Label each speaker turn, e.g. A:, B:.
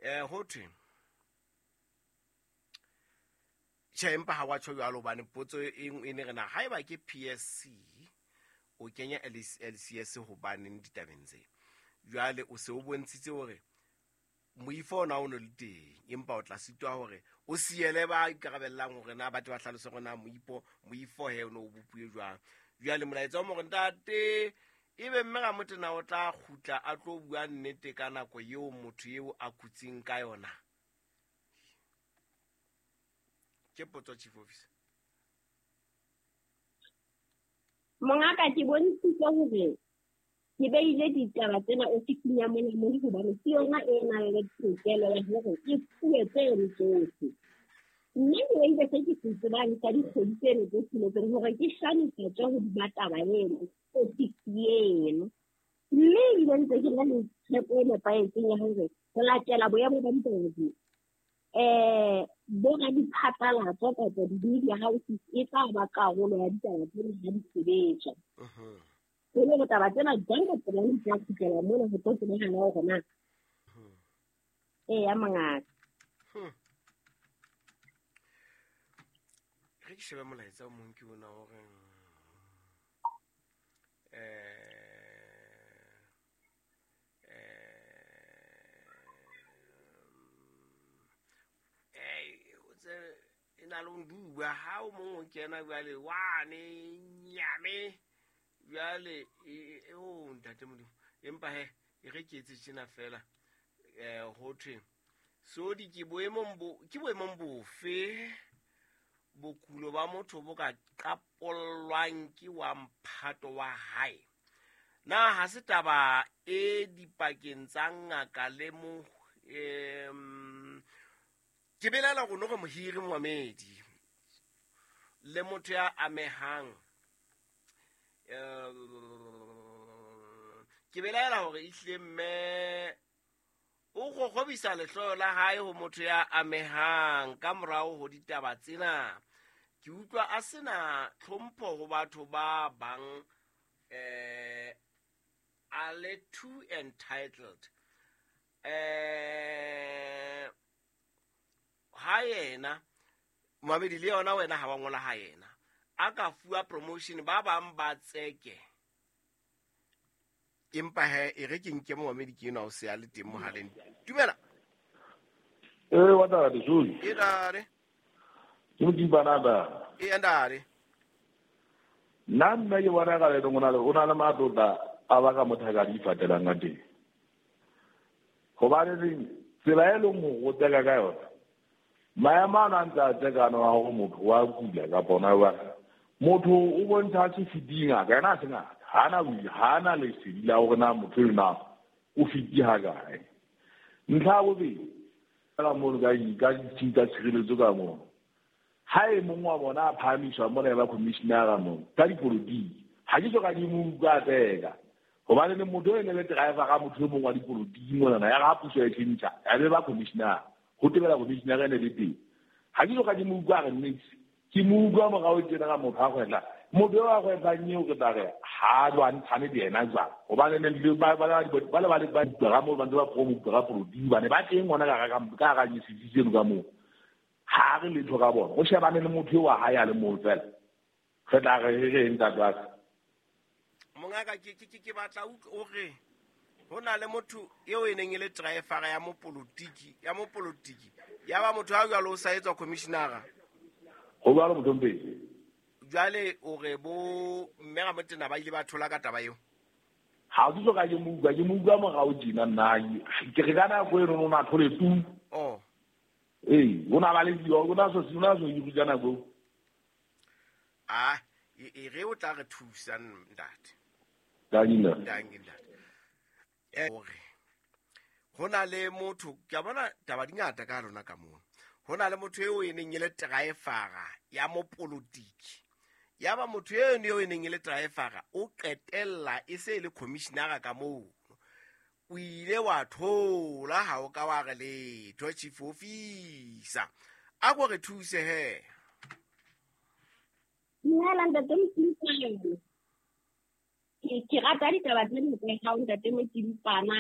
A: Hothwe empa ha wa tsho jalo bane potso e ne rena ha eba ke PSC o kenya LCS ho baneng ditabeng tse jwale o se o bontshitse hore moifo na o no le teng empa o tla sitwa hore o siele ba ikarabellang hore na batho ba hlalose gona moifo he o no o bopuye jwang jwale molaetsa o mo re ntate ebe mme ga motena o tla khutla a tlo bua nnete ka nako yeo motho yeo a kutsing ka yona ke potso chief officer
B: mongaka ke bontshitse hore ke beile ditaba tsena ofising ya mona mo hobane ke yona e nang le tokelo ya hore e fuwe tseno tsohle mme ke beile se ke tsebang ka dikgwedi tseno tse tsheletseng hore ke hlanisa tsa ho di taba eno ofisi eno mme ile ntse ke na le tshepo e nepahetseng ya hore ho latela boemo ba ditaba bona di phatlalatso kapa di-media houses e tla ba karolo ya ditaba tsena ha di sebetsa le go taba tsena jang ka tsela di tla fitlela mona go tlo tsebagala hore na ya mangaka
A: re ke shebe molaetsa o mong ke bona hore ina lo ndua ha o mong o kena jwale wane nyame jwale ntate modimo empa he e re ke etse tsena fela Hothwe so di ke boemong bofe bokulo ba motho bo ka qapollwang ke wa mphato wa hae na ha se taba e dipakeng tsa ngaka le mo ke belela go no go mohiri moamedi le motho ya amehang ke belela hore ihle mme o go gobisa lehloyo la hae ho motho ya amehang ka morao ho ditaba tsena ke utlwa a sena tlhompho go batho ba bang a le too entitled ha yena moamedi le yona wena ha wa ngola ha yena a ka fuwa promotion ba bang ba tseke empa he e re ke nke moamedi ke ena o se a le teng mohaleng dumela
C: wa tla di zulu
A: e dare
C: ke di banaba
A: e andare
C: nna ke bona ga le ngona le ona le matota a ba ka mothaga di fatela ngate go ba le tsela e le mo go tsega ka yona maema a ntse tsegano wa go motho wa kula ka bona ba motho o bontsha se fidinga ka na senga hana le sedila go na motho na o fiti ha gae ntlha bo be ka mo ga ka tsinta tshireletso ka mo hae mongwe wa bona a phamiswa mo le ba commissioner mo ka dipolotiki ha ke soka di mo ga tega go ba le motho ene le driver ga motho mongwe wa dipolotiki mo na ya ga puso e tshintsa ya be ba commissioner go tebela commissioner ene le teng ha ke soka di mo ga re nnetse ke mo ga mo ga o tsena ga motho a gwetla motho wa go ba nyeo ke tare ha lwa ntshane di ena jwa go ba le ba ga mo ba ba promo ga polotiki ba ne ba teng ngwana ka ga nyisitseng ka mo ha re le tloga bona o shebane le motho wa ha ya le mo fela ge tla re nta tsa
A: mongaka ke batla o re hona le motho eo e neng le driver ya mo polotiki ya ba motho a jalo o sa etswa commissioner
C: go ba le motho mpe
A: jwale o re bo mme ga motena ba ile ba thola ka taba eo
C: ha o tsoka ke mo mo ga o dina nna ke re kana go e no na thole tu ona ba le dio ona so you jana go
A: e re o tla re thusa ntate
C: dangina
A: ore hona le motho ke bona taba dingata ka lona ka mo hona le motho eo e neng le driver ya mo polotiki ya ba motho eo e neng le driver o qetella e se le commissioner ka mo o ile wa thola ha o ka wa re le chief officer a go re thuse he
B: nela ntate motho ke rata ditaba tse di ka ga o ntate mo ke dipana